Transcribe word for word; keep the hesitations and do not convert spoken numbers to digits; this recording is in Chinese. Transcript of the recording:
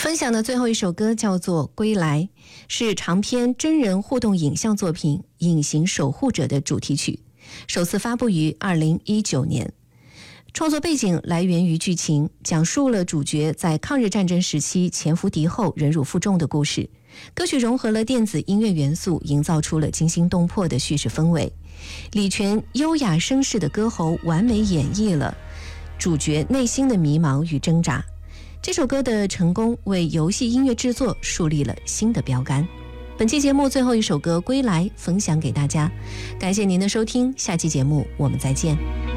分享的最后一首歌叫做《归来》，是长篇真人互动影像作品《隐形守护者》的主题曲，首次发布于二零一九年。创作背景来源于剧情，讲述了主角在抗日战争时期潜伏敌后忍辱负重的故事。歌曲融合了电子音乐元素，营造出了惊心动魄的叙事氛围。李泉优雅声势的歌喉完美演绎了主角内心的迷茫与挣扎。这首歌的成功为游戏音乐制作树立了新的标杆。本期节目最后一首歌《归来》分享给大家，感谢您的收听，下期节目我们再见。